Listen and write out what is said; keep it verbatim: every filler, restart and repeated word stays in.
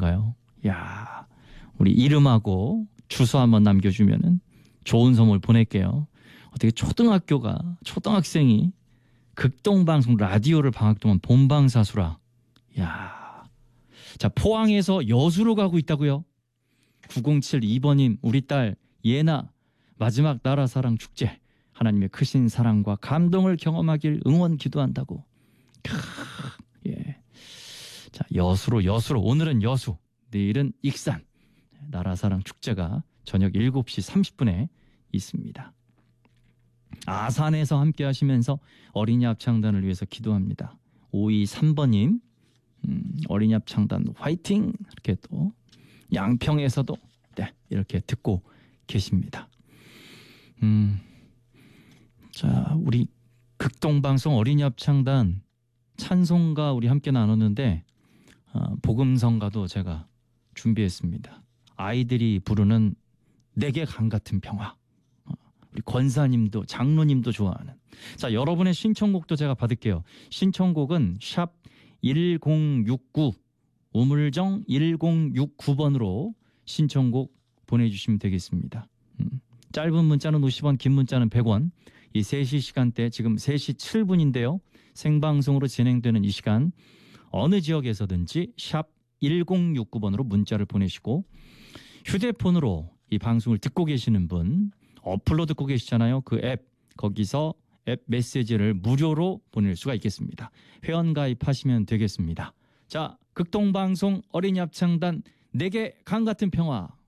아닌가요? 야, 우리 이름하고 주소 한번 남겨주면은 좋은 선물 보낼게요. 어떻게 초등학교가 초등학생이 극동방송 라디오를 방학 동안 본방사수라. 야, 자 포항에서 여수로 가고 있다고요? 구공칠이 번님 우리 딸 예나 마지막 나라사랑 축제 하나님의 크신 사랑과 감동을 경험하길 응원 기도한다고. 크, 예. 자 여수로 여수로 오늘은 여수 내일은 익산 나라사랑 축제가 저녁 일곱 시 삼십 분에 있습니다. 아산에서 함께 하시면서 어린이 합창단을 위해서 기도합니다. 오이삼 번님 음, 어린이 합창단 화이팅 이렇게 또 양평에서도 네, 이렇게 듣고 계십니다. 음, 자 우리 극동방송 어린이 합창단 찬송가 우리 함께 나눴는데 어, 복음성가도 제가 준비했습니다. 아이들이 부르는 내게 강 같은 평화. 어, 우리 권사님도 장로님도 좋아하는. 자 여러분의 신청곡도 제가 받을게요. 신청곡은 샵 일공육구 우물정 일공육구 번으로 신청곡 보내주시면 되겠습니다. 음, 짧은 문자는 오십 원, 긴 문자는 백 원. 이 세 시 시간대 지금 세 시 칠 분인데요. 생방송으로 진행되는 이 시간 어느 지역에서든지 샵 일공육구 번으로 문자를 보내시고 휴대폰으로 이 방송을 듣고 계시는 분 어플로 듣고 계시잖아요. 그 앱 거기서 앱 메시지를 무료로 보낼 수가 있겠습니다. 회원 가입하시면 되겠습니다. 자 극동방송 어린이 합창단 내게 강 같은 평화